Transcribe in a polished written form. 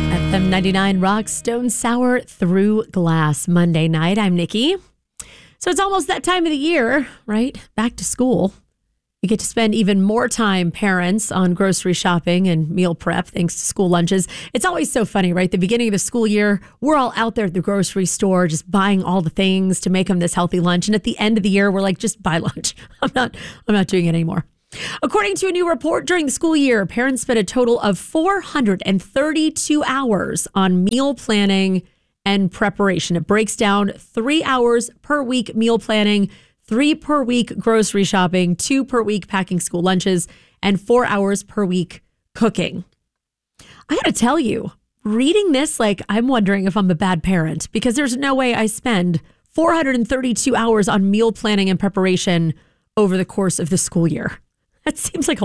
FM 99 Rock Stone Sour Through Glass. Monday night. I'm Nikki. So it's almost that time of the year, right? Back to school. You get to spend even more time, parents, on grocery shopping and meal prep thanks to school lunches. It's always so funny, right? The beginning of the school year, we're all out there at the grocery store just buying all the things to make them this healthy lunch. And at the end of the year, we're like, just buy lunch. I'm not doing it anymore. According to a new report, during the school year, parents spent a total of 432 hours on meal planning and preparation. It breaks down 3 hours per week meal planning, 3 per week grocery shopping, 2 per week packing school lunches, and 4 hours per week cooking. I got to tell you, reading this, I'm wondering if I'm a bad parent, because there's no way I spend 432 hours on meal planning and preparation over the course of the school year. That seems like a